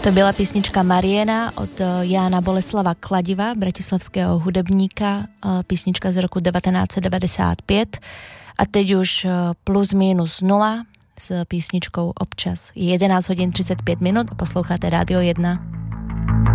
To byla písnička Mariena od Jána Boleslava Kladiva, bratislavského hudebníka, písnička z roku 1995 a teď už plus minus 0 s písničkou Občas. Je 11 hodin 35 minut a posloucháte Rádio 1.